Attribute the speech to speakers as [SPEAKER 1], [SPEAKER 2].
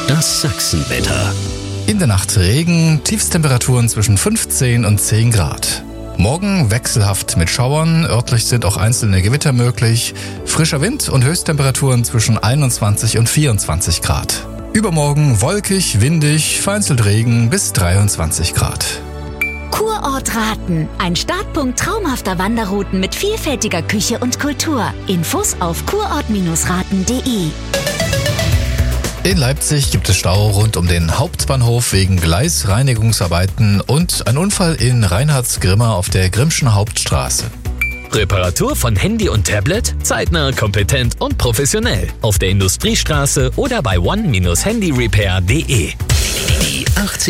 [SPEAKER 1] Das Sachsenwetter.
[SPEAKER 2] In der Nacht Regen, Tiefstemperaturen zwischen 15 und 10 Grad. Morgen wechselhaft mit Schauern, örtlich sind auch einzelne Gewitter möglich. Frischer Wind und Höchsttemperaturen zwischen 21 und 24 Grad. Übermorgen wolkig, windig, vereinzelt Regen bis 23 Grad.
[SPEAKER 3] Kurort Raten. Ein Startpunkt traumhafter Wanderrouten mit vielfältiger Küche und Kultur. Infos auf kurort-raten.de.
[SPEAKER 2] In Leipzig gibt es Stau rund um den Hauptbahnhof wegen Gleisreinigungsarbeiten und ein Unfall in Reinhardsgrimma auf der Grimmschen Hauptstraße.
[SPEAKER 4] Reparatur von Handy und Tablet? Zeitnah, kompetent und professionell. Auf der Industriestraße oder bei one-handyrepair.de.
[SPEAKER 1] Die 80